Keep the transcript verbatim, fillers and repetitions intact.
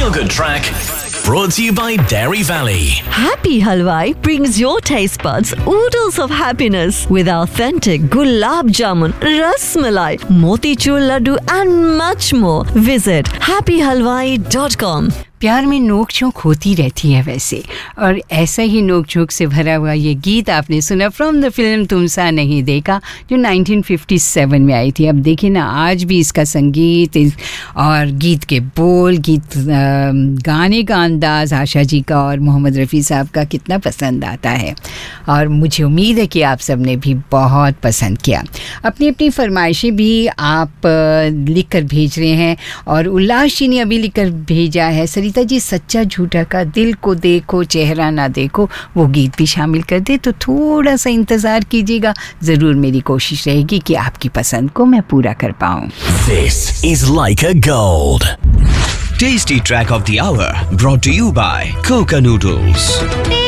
Feel Good track brought to you by Dairy Valley. Happy Halwai brings your taste buds oodles of happiness with authentic gulab jamun, ras malai, motichur laddu and much more. Visit happy halwai dot com. प्यार में नोक झोंक होती रहती है वैसे, और ऐसा ही नोक झोंक से भरा हुआ ये गीत आपने सुना फ्रॉम द फिल्म तुम सा नहीं देखा, जो नाइनटीन फिफ्टी सेवन में आई थी. अब देखिए ना, आज भी इसका संगीत और गीत के बोल, गीत गाने का अंदाज़ आशा जी का और मोहम्मद रफ़ी साहब का कितना पसंद आता है, और मुझे उम्मीद है कि आप सब ने भी बहुत पसंद किया. अपनी अपनी फरमाइशें भी आप लिख कर भेज रहे हैं, और उल्लास जी ने अभी लिख कर भेजा है, सरिता जी सच्चा झूठा का दिल को देखो चेहरा ना देखो, वो गीत भी शामिल कर दे. तो थोड़ा सा इंतज़ार कीजिएगा, ज़रूर मेरी कोशिश रहेगी कि आपकी पसंद को मैं पूरा कर पाऊँ. This is Leica Gold. Tasty track of the hour brought to you by Coca Noodles.